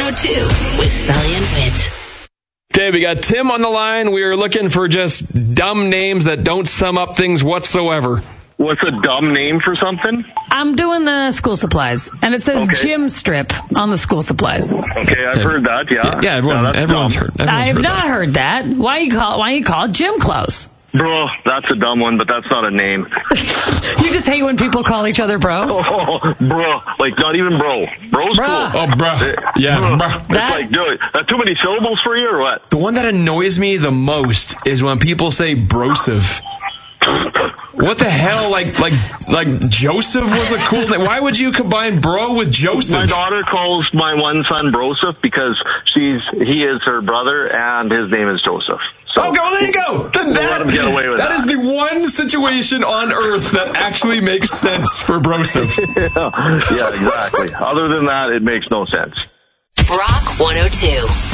102 with Sully and Whit. Okay, we got Tim on the line. We are looking for just dumb names that don't sum up things whatsoever. What's a dumb name for something? I'm doing the school supplies, and it says gym strip on the school supplies. Okay, I've heard that, yeah. Yeah, everyone's heard. I have not heard that. Why you call it gym clothes? Bro, that's a dumb one, but that's not a name. You just hate when people call each other bro? Oh, bro. Like, not even bro. Bro's Bruh. cool. Oh, bruh. Yeah, bruh. It's like, dude, that's too many syllables for you or what? The one that annoys me the most is when people say brosive. What the hell? Like Joseph was a cool name. Why would you combine bro with Joseph? My daughter calls my one son Broseph because he is her brother and his name is Joseph. So, oh, there you go. Then let him get away with that is the one situation on earth that actually makes sense for Broseph. Yeah, exactly. Other than that, it makes no sense. Rock 102.